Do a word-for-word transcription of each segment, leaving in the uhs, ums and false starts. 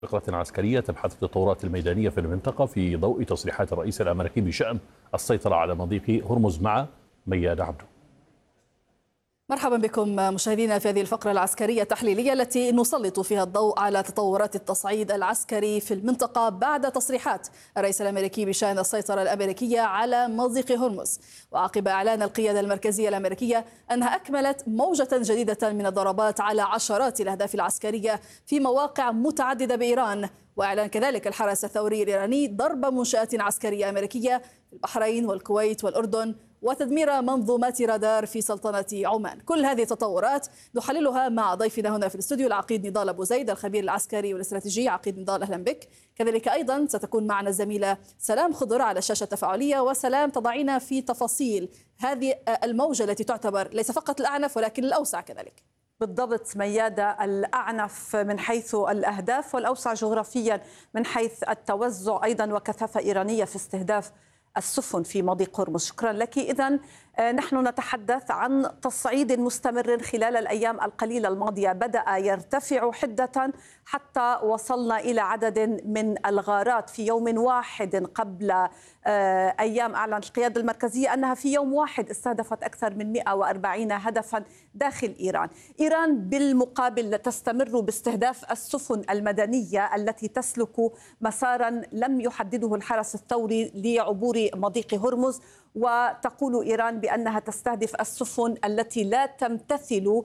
فقرة عسكرية تبحث التطورات الميدانية في المنطقة في ضوء تصريحات الرئيس الأمريكي بشأن السيطرة على مضيق هرمز مع مياد عبده. مرحبا بكم مشاهدينا في هذه الفقرة العسكرية التحليلية التي نسلط فيها الضوء على تطورات التصعيد العسكري في المنطقة بعد تصريحات الرئيس الأمريكي بشأن السيطرة الأمريكية على مضيق هرمز، وعقب إعلان القيادة المركزية الأمريكية أنها أكملت موجة جديدة من الضربات على عشرات الأهداف العسكرية في مواقع متعددة بإيران، وإعلان كذلك الحرس الثوري الإيراني ضرب منشآت عسكرية أمريكية في البحرين والكويت والأردن وتدمير منظومات رادار في سلطنة عمان. كل هذه التطورات نحللها مع ضيفنا هنا في الاستوديو العقيد نضال أبو زيد الخبير العسكري والاستراتيجي. عقيد نضال، أهلا بك. كذلك أيضا ستكون معنا الزميلة سلام خضر على الشاشة التفاعلية. وسلام، تضعينا في تفاصيل هذه الموجة التي تعتبر ليس فقط الأعنف ولكن الأوسع كذلك. بالضبط ميادة، الأعنف من حيث الأهداف والأوسع جغرافيا من حيث التوزع أيضا وكثافة إيرانية في استهداف السفن في مضيق هرمز. شكرا لك. إذن نحن نتحدث عن تصعيد مستمر خلال الأيام القليلة الماضية، بدأ يرتفع حدة حتى وصلنا إلى عدد من الغارات. في يوم واحد قبل أيام أعلنت القيادة المركزية أنها في يوم واحد استهدفت أكثر من مئة وأربعين هدفا داخل إيران. إيران بالمقابل تستمر باستهداف السفن المدنية التي تسلك مسارا لم يحدده الحرس الثوري لعبور مضيق هرمز، وتقول إيران بأنها تستهدف السفن التي لا تمتثل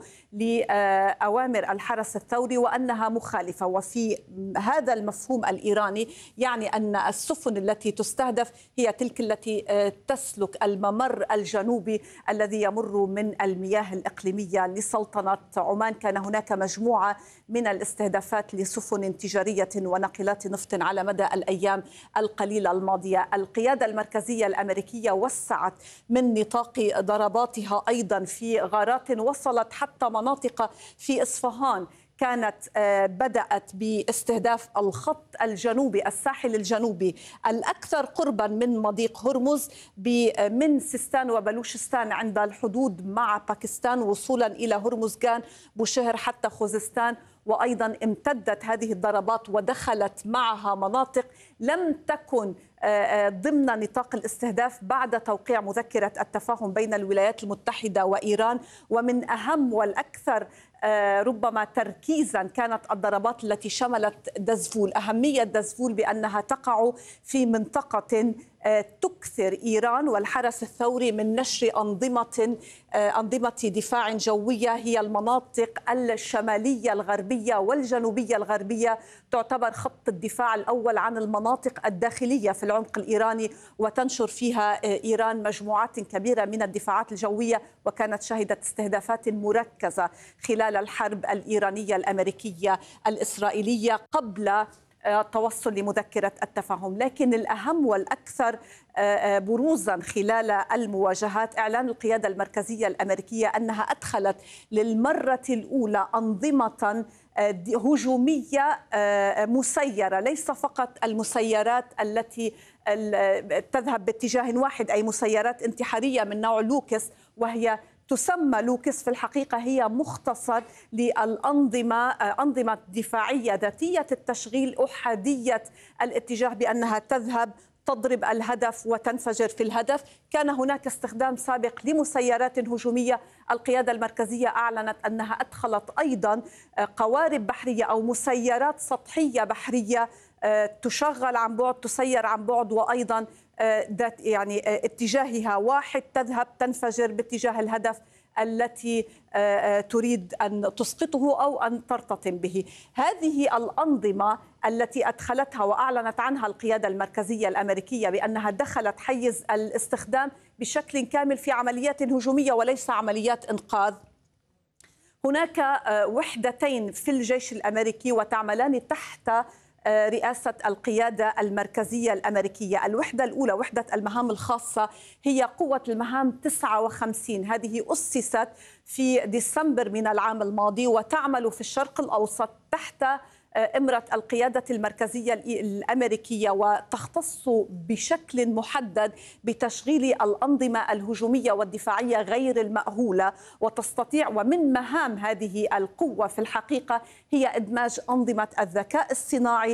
لأوامر الحرس الثوري وأنها مخالفة. وفي هذا المفهوم الإيراني يعني أن السفن التي تستهدف هي تلك التي تسلك الممر الجنوبي الذي يمر من المياه الإقليمية لسلطنة عمان. كان هناك مجموعة من الاستهدافات لسفن تجارية وناقلات نفط على مدى الأيام القليلة الماضية. القيادة المركزية الأمريكية وسعت من نطاق ضرباتها أيضا في غارات وصلت حتى مناطق في إصفهان. كانت بدأت باستهداف الخط الجنوبي، الساحل الجنوبي الأكثر قربا من مضيق هرمز من سيستان وبلوشستان عند الحدود مع باكستان وصولا إلى هرمزغان بوشهر حتى خوزستان. وأيضا امتدت هذه الضربات ودخلت معها مناطق لم تكن ضمن نطاق الاستهداف بعد توقيع مذكرة التفاهم بين الولايات المتحدة وإيران. ومن أهم والأكثر ربما تركيزا كانت الضربات التي شملت دزفول. أهمية دزفول بأنها تقع في منطقة تكثر إيران والحرس الثوري من نشر أنظمة أنظمة دفاع جوية. هي المناطق الشمالية الغربية والجنوبية الغربية، تعتبر خط الدفاع الأول عن المناطق الداخلية في العمق الإيراني، وتنشر فيها إيران مجموعات كبيرة من الدفاعات الجوية، وكانت شهدت استهدافات مركزة خلال الحرب الإيرانية الأمريكية الإسرائيلية قبل التوصل لمذكرة التفاهم. لكن الأهم والأكثر بروزا خلال المواجهات إعلان القيادة المركزية الأمريكية أنها أدخلت للمرة الأولى أنظمة هجومية مسيرة، ليس فقط المسيرات التي تذهب باتجاه واحد أي مسيرات انتحارية من نوع لوكس، وهي تسمى لوكس في الحقيقة هي مختصر للأنظمة أنظمة دفاعية ذاتية التشغيل أحادية الاتجاه، بأنها تذهب تضرب الهدف وتنفجر في الهدف. كان هناك استخدام سابق لمسيرات هجومية. القيادة المركزية أعلنت أنها أدخلت أيضا قوارب بحرية أو مسيرات سطحية بحرية تشغل عن بعد، تسير عن بعد، وأيضا ذات يعني اتجاهها واحد، تذهب تنفجر باتجاه الهدف التي تريد أن تسقطه أو أن ترتطم به. هذه الأنظمة التي أدخلتها وأعلنت عنها القيادة المركزية الأمريكية بأنها دخلت حيز الاستخدام بشكل كامل في عمليات هجومية وليس عمليات إنقاذ. هناك وحدتين في الجيش الأمريكي وتعملان تحت رئاسة القيادة المركزية الأمريكية. الوحدة الأولى وحدة المهام الخاصة هي قوة المهام تسعة وخمسين. هذه أسست في ديسمبر من العام الماضي وتعمل في الشرق الأوسط تحت إمرة القيادة المركزية الأمريكية، وتختص بشكل محدد بتشغيل الأنظمة الهجومية والدفاعية غير المأهولة. وتستطيع ومن مهام هذه القوة في الحقيقة هي إدماج أنظمة الذكاء الصناعي